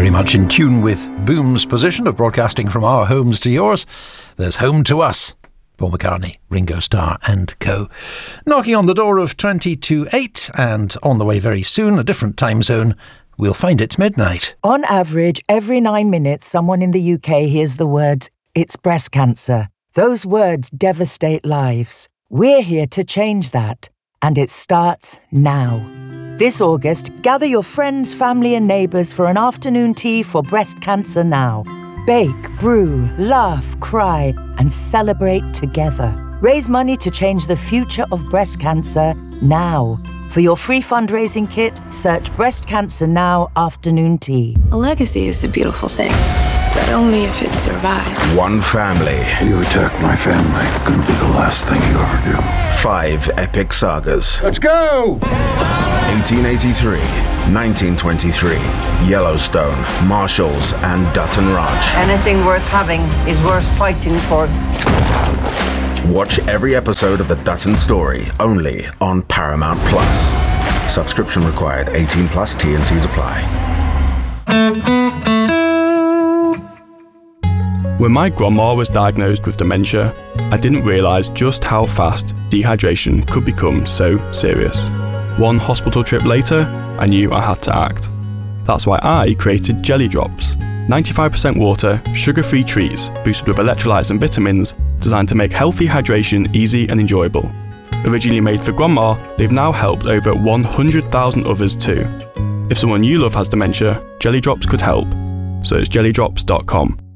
Very much in tune with Boom's position of broadcasting from our homes to yours. There's Home to Us. Paul McCartney, Ringo Starr and co. Knocking on the door of 20 to 8 and on the way very soon, a different time zone. We'll find it's midnight. On average, every 9 minutes, someone in the UK hears the words, "It's breast cancer." Those words devastate lives. We're here to change that. And it starts now. This August, gather your friends, family and neighbours for an afternoon tea for breast cancer now. Bake, brew, laugh, cry and celebrate together. Raise money to change the future of breast cancer now. For your free fundraising kit, search Breast Cancer Now Afternoon Tea. A legacy is a beautiful thing, but only if it survives. One family. You attack my family, gonna be the last thing you ever do. 5 epic sagas. Let's go! 1883, 1923, Yellowstone, Marshalls, and Dutton Ranch. Anything worth having is worth fighting for. Watch every episode of The Dutton Story, only on Paramount Plus. Subscription required, 18 plus, T&Cs apply. When my grandma was diagnosed with dementia, I didn't realise just how fast dehydration could become so serious. One hospital trip later, I knew I had to act. That's why I created Jelly Drops. 95% water, sugar-free treats, boosted with electrolytes and vitamins, designed to make healthy hydration easy and enjoyable. Originally made for grandma, they've now helped over 100,000 others too. If someone you love has dementia, Jelly Drops could help. So it's jellydrops.com.